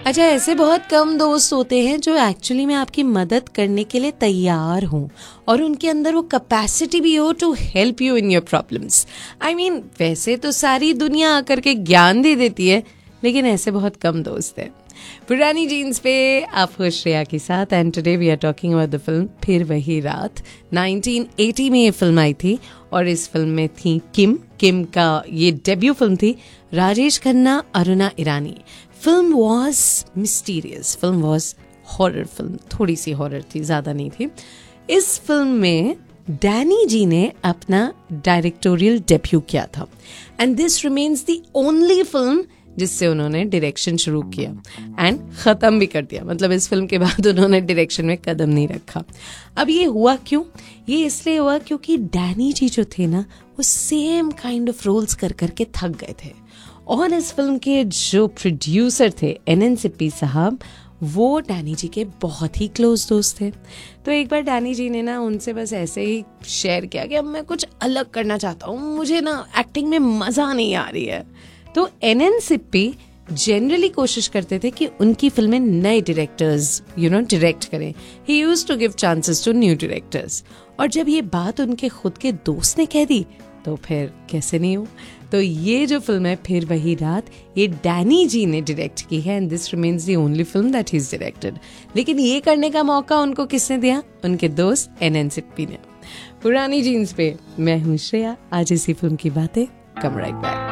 अच्छा, ऐसे बहुत कम दोस्त होते हैं जो एक्चुअली में आपकी मदद करने के लिए तैयार हों और उनके अंदर वो कैपेसिटी भी हो to help you in your problems. I mean, वैसे तो सारी दुनिया आकर के ज्ञान दे देती है, लेकिन ऐसे बहुत कम दोस्त हैं। पुरानी जीन्स पे आप हो श्रेया के साथ, and today we are talking about the film फिर वही रात। 1980 में ये फिल्म आई थी और इस फिल्म में थी किम का ये डेब्यू फिल्म थी। राजेश खन्ना, अरुणा ईरानी। Film was mysterious, film was horror film, थोड़ी सी हॉरर थी, ज़्यादा नहीं थी। इस फिल्म में डैनी जी ने अपना डायरेक्टोरियल डेब्यू किया था and this remains the only film जिससे उन्होंने डायरेक्शन शुरू किया एंड ख़त्म भी कर दिया। मतलब इस फिल्म के बाद उन्होंने डायरेक्शन में कदम नहीं रखा। अब ये हुआ क्यों? ये इसलिए हुआ क्योंकि डैनी जी जो थे ना, वो सेम काइंड ऑफ रोल्स कर करके थक गए थे और इस फिल्म के जो प्रोड्यूसर थे एन सिप्पी साहब, वो डैनी जी के बहुत ही क्लोज दोस्त थे। तो एक बार डैनी जी ने ना उनसे बस ऐसे ही शेयर किया कि अब मैं कुछ अलग करना चाहता हूँ, मुझे ना एक्टिंग में मज़ा नहीं आ रही है। तो एन सिप्पी जनरली कोशिश करते थे कि उनकी फिल्में नए डायरेक्टर्स डायरेक्ट करें। ही used to give chances to new directors. और जब ये बात उनके खुद के दोस्त ने कह दी तो फिर कैसे नहीं हो। तो ये जो फिल्म है फिर वही रात, ये डैनी जी ने डायरेक्ट की है and this remains the only film that he is directed. लेकिन ये करने का मौका उनको किसने दिया? उनके दोस्त एन सिप्पी ने। पुरानी जीन्स पे मैं हूँ श्रेया, आज इसी फिल्म की बातें। कम राइट बैक।